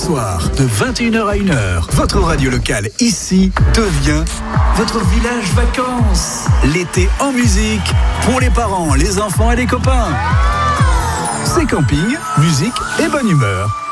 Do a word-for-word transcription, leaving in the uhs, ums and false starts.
soir, de vingt et une heures à une heure, votre radio locale ici devient votre village vacances. L'été en musique pour les parents, les enfants et les copains. C'est camping, musique et bonne humeur.